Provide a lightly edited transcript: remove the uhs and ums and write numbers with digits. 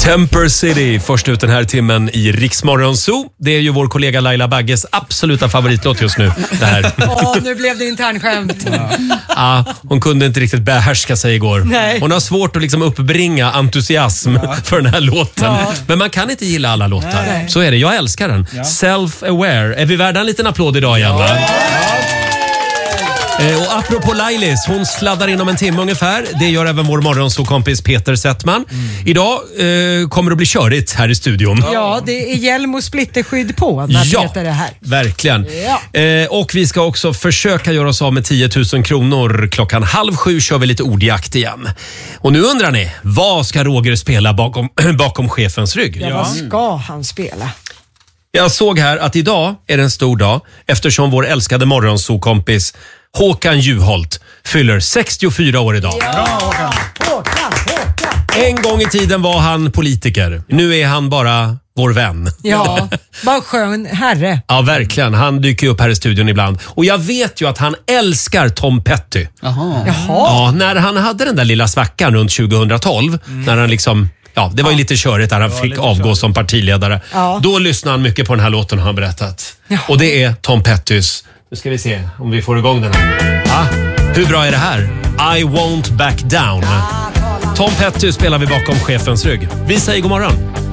Temper City, först ut den här timmen i Rix Morgon Zoo. Det är ju vår kollega Laila Bagges absoluta favoritlåt just nu. Det här. Nu blev det internskämt. Hon kunde inte riktigt behärska sig igår. Nej. Hon har svårt att liksom uppbringa entusiasm för den här låten. Men man kan inte gilla alla låtar. Nej. Så är det, jag älskar den. Self-aware. Är vi värda en liten applåd idag igen, va? Och apropå Lailis, hon sladdar in om en timme ungefär. Det gör även vår morgonsåkompis Peter Settman. Idag kommer det bli körigt här i studion. Ja, det är hjälm och splitterskydd på när Peter är här. Verkligen. Ja. Och vi ska också försöka göra oss av med 10 000 kronor. 6:30 kör vi lite ordjakt igen. Och nu undrar ni, vad ska Roger spela bakom chefens rygg? Ja, vad ska han spela? Jag såg här att idag är det en stor dag eftersom vår älskade morgonsokompis Håkan Juholt fyller 64 år idag. Håkan. En gång i tiden var han politiker. Nu är han bara vår vän. Ja, bara skön herre. Ja, verkligen. Han dyker upp här i studion ibland. Och jag vet ju att han älskar Tom Petty. Jaha. Ja, när han hade den där lilla svackan runt 2012, när han liksom... Ja, det var ju lite körigt där han fick avgå som partiledare. Ja. Då lyssnade han mycket på den här låten, har han berättat. Och det är Tom Pettys. Nu ska vi se om vi får igång den här. Ja, hur bra är det här? I won't back down. Tom Petty spelar vi bakom chefens rygg. Vi säger god morgon.